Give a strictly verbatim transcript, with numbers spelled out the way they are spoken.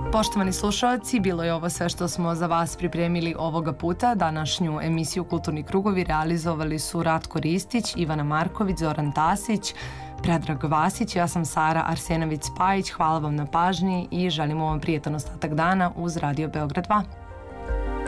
Poštovani slušalci, bilo je ovo sve što smo za vas pripremili ovoga puta. Današnju emisiju Kulturni krugovi realizovali su Ratko Ristić, Ivana Marković, Zoran Tasić, Predrag Vasić, ja sam Sara Arsenović-Spajić. Hvala vam na pažnji i želimo vam prijetan ostatak dana uz Radio Beograd dva.